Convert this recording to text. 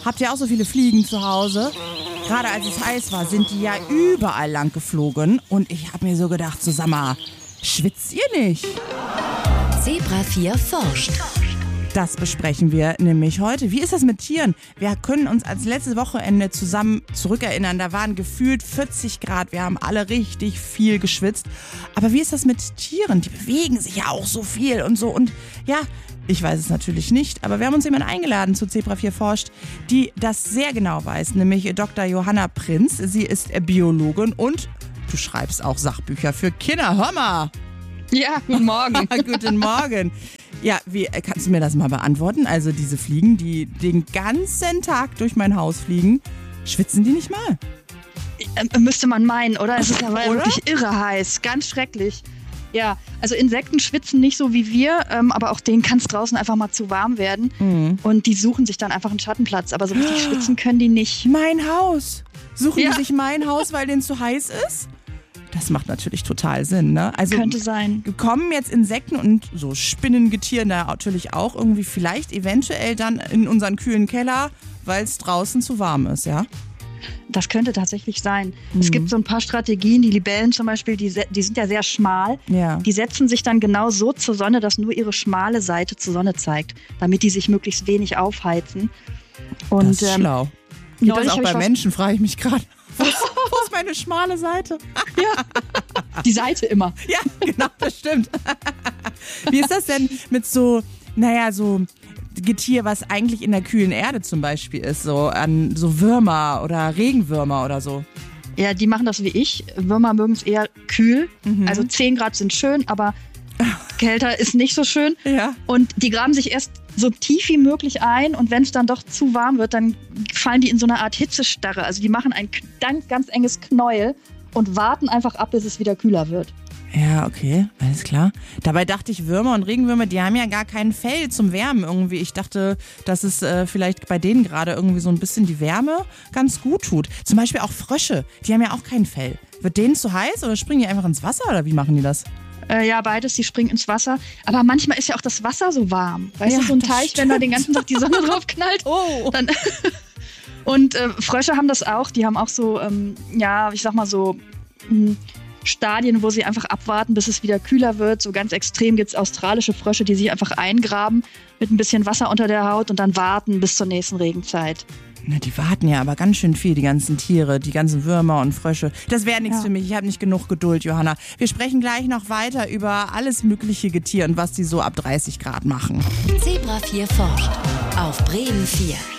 Habt ihr auch so viele Fliegen zu Hause? Gerade als es heiß war, sind die ja überall lang geflogen. Und ich habe mir so gedacht, so, sag mal, schwitzt ihr nicht? Zebra 4 forscht. Das besprechen wir nämlich heute. Wie ist das mit Tieren? Wir können uns als letztes Wochenende zusammen zurückerinnern. Da waren gefühlt 40 Grad. Wir haben alle richtig viel geschwitzt. Aber wie ist das mit Tieren? Die bewegen sich ja auch so viel und so. Und ja, ich weiß es natürlich nicht. Aber wir haben uns jemanden eingeladen zu Zebra 4 forscht, die das sehr genau weiß. Nämlich Dr. Johanna Prinz. Sie ist Biologin und du schreibst auch Sachbücher für Kinder. Hör mal! Ja, guten Morgen. Guten Morgen. Ja, kannst du mir das mal beantworten? Also diese Fliegen, die den ganzen Tag durch mein Haus fliegen, schwitzen die nicht mal? Müsste man meinen, oder? Es ist ja Oder? wirklich irre heiß, ganz schrecklich. Ja, also Insekten schwitzen nicht so wie wir, aber auch denen kann es draußen einfach mal zu warm werden. Mhm. Und die suchen sich dann einfach einen Schattenplatz, aber so richtig schwitzen können die nicht. Mein Haus. Suchen Ja. die sich mein Haus, weil denen zu heiß ist? Das macht natürlich total Sinn, ne? Also Könnte sein. kommen jetzt Insekten und so Spinnengetier da natürlich auch irgendwie vielleicht eventuell dann in unseren kühlen Keller, weil es draußen zu warm ist, ja? Das könnte tatsächlich sein. Es gibt so ein paar Strategien, die Libellen zum Beispiel, die sind ja sehr schmal. Ja. Die setzen sich dann genau so zur Sonne, dass nur ihre schmale Seite zur Sonne zeigt, damit die sich möglichst wenig aufheizen. Und, Das ist schlau. Geht neulich das auch hab ich bei was- Menschen, frage ich mich gerade. Wo ist meine schmale Seite? Die Seite immer. Ja, genau, das stimmt. Wie ist das denn mit so Getier, was eigentlich in der kühlen Erde zum Beispiel ist, so an so Würmer oder Regenwürmer oder so? Ja, die machen das wie ich. Würmer mögen es eher kühl. Also 10 Grad sind schön, aber kälter ist nicht so schön. Ja. Und die graben sich erst so tief wie möglich ein und wenn es dann doch zu warm wird, dann fallen die in so eine Art Hitzestarre. Also die machen ein ganz, ganz enges Knäuel und warten einfach ab, bis es wieder kühler wird. Ja, okay, alles klar. Dabei dachte ich, Würmer und Regenwürmer, die haben ja gar kein Fell zum Wärmen irgendwie. Ich dachte, dass es vielleicht bei denen gerade irgendwie so ein bisschen die Wärme ganz gut tut. Zum Beispiel auch Frösche, die haben ja auch kein Fell. Wird denen zu heiß oder springen die einfach ins Wasser oder wie machen die das? Ja, beides, die springen ins Wasser. Aber manchmal ist ja auch das Wasser so warm. Weißt Ja, du, so ein das Teich, wenn da den ganzen Tag die Sonne drauf knallt. Oh. Dann und Frösche haben das auch. Die haben auch so, ich sag mal so Stadien, wo sie einfach abwarten, bis es wieder kühler wird. So ganz extrem gibt es australische Frösche, die sich einfach eingraben mit ein bisschen Wasser unter der Haut und dann warten bis zur nächsten Regenzeit. Na, die warten ja aber ganz schön viel, die ganzen Tiere, die ganzen Würmer und Frösche. Das wäre nichts Ja. für mich, ich habe nicht genug Geduld, Johanna. Wir sprechen gleich noch weiter über alles mögliche Getier und was die so ab 30 Grad machen. Zebra 4 forscht. Auf Bremen 4.